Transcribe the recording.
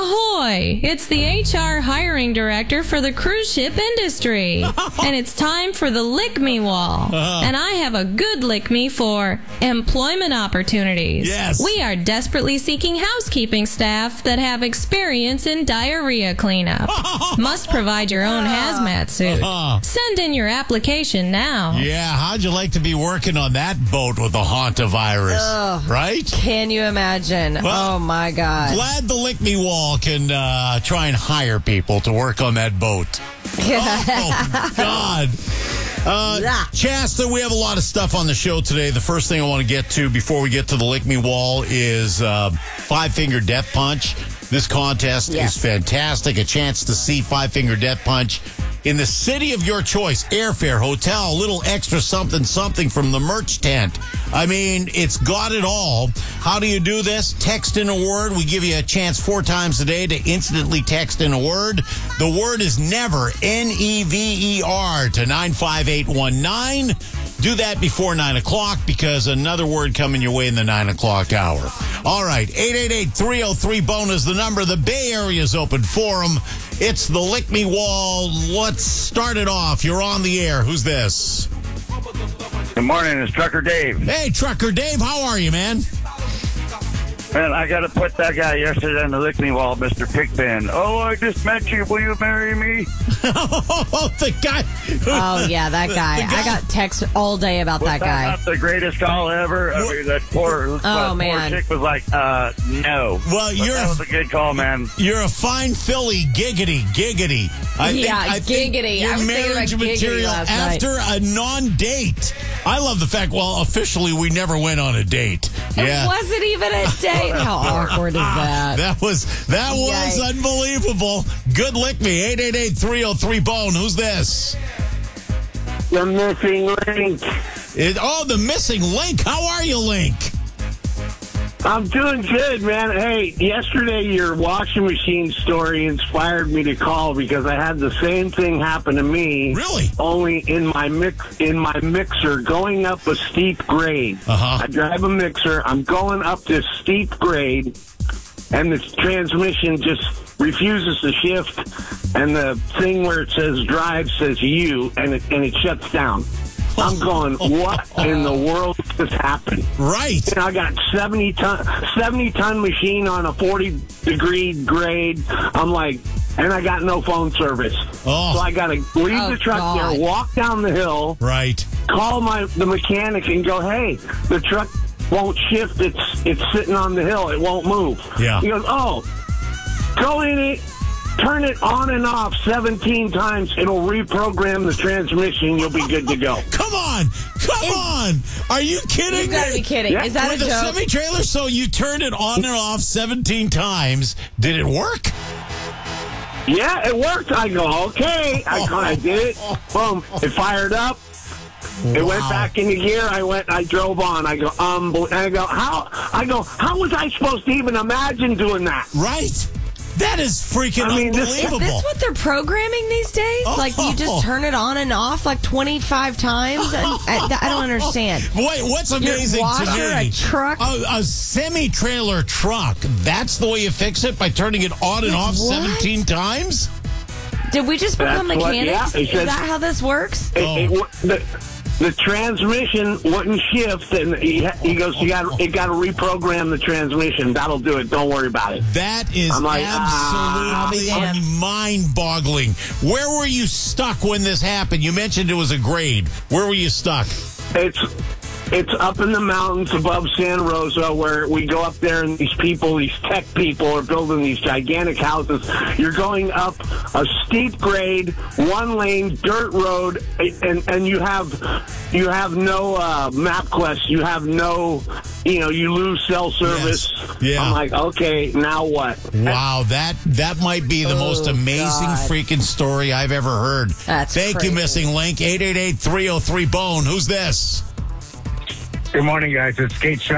Ahoy! It's the HR hiring director for the cruise ship industry. And it's time for the Lick Me Wall. And I have a good Lick Me for employment opportunities. Yes. We are desperately seeking housekeeping staff that have experience in diarrhea cleanup. Must provide your own hazmat suit. Send in your application now. Yeah, how'd you like to be working on that boat with the hantavirus? Right? Can you imagine? Well, oh, my God. Glad the Lick Me Wall can try and hire people to work on that boat. Oh, God. Chasta, we have a lot of stuff on the show today. The first thing I want to get to before we get to the Lick Me Wall is Five Finger Death Punch. This contest is fantastic. A chance to see Five Finger Death Punch in the city of your choice. Airfare, hotel, a little extra something from the merch tent. I mean, it's got it all. How do you do this? Text in a word. We give you a chance 4 times a day to instantly text in a word. The word is never, N-E-V-E-R, to 95819. Do that before 9 o'clock because another word coming your way in the 9 o'clock hour. All right, 888-303-BONE is the number. The Bay Area is open for them. It's the Lick Me Wall. Let's start it off. You're on the air. Who's this? Good morning, it's Trucker Dave. Hey, Trucker Dave. How are you, man? Man, I got to put that guy yesterday on the Lick Me Wall, Mr. Pigpen. Oh, I just met you. Will you marry me? The guy. Oh, yeah, that guy. I got texts all day about that guy. Not the greatest call ever. I mean, that poor chick was like, no. Well, that was a good call, man. You're a fine filly. Giggity. I think giggity. Your I was thinking marriage about giggity material last after a non-date. I love the fact, officially we never went on a date. Yeah. It wasn't even a date. How awkward is that? That was unbelievable. Good Lick Me. 888-303-BONE. Who's this? The missing link. The missing Link. How are you, Link? I'm doing good, man. Hey, yesterday your washing machine story inspired me to call because I had the same thing happen to me. Really? Only in my mixer going up a steep grade. I drive a mixer. I'm going up this steep grade, and the transmission just refuses to shift, and the thing where it says drive says you, and it shuts down. I'm going, what in the world just happened? Right. And I got 70-ton machine on a 40-degree grade. I'm like, and I got no phone service. So I got to leave the truck there, walk down the hill. Right. Call the mechanic and go, hey, the truck won't shift. It's sitting on the hill. It won't move. Yeah. He goes, go in it. Turn it on and off 17 times. It'll reprogram the transmission. You'll be good to go. Come on. Are you kidding me? You've got to be kidding. Yeah. Is that a With joke? a semi-trailer, so you turned it on and off 17 times. Did it work? Yeah, it worked. I go, okay. I did it. Boom. It fired up. It went back into gear. I drove on. I go, how was I supposed to even imagine doing that? Right. That is freaking unbelievable. Is this what they're programming these days? Like, you just turn it on and off like 25 times? And I don't understand. Wait, what's amazing Your washer, to me? a truck? A semi-trailer truck. That's the way you fix it? By turning it on and off 17 times? Did we just become mechanics? Is that how this works? The transmission wouldn't shift, and he goes, you got to reprogram the transmission. That'll do it. Don't worry about it. That is absolutely mind-boggling. Where were you stuck when this happened? You mentioned it was a grade. Where were you stuck? It's up in the mountains above Santa Rosa, where we go up there, and these tech people are building these gigantic houses. You're going up a steep grade, 1-lane dirt road, and you have no MapQuest. You have no, you lose cell service. Yes. Yeah. I'm like, okay, now what? Wow, that might be the most amazing freaking story I've ever heard. Thank you, Missing Link. 888-303-BONE. Who's this? Good morning, guys. It's Kate Shaw.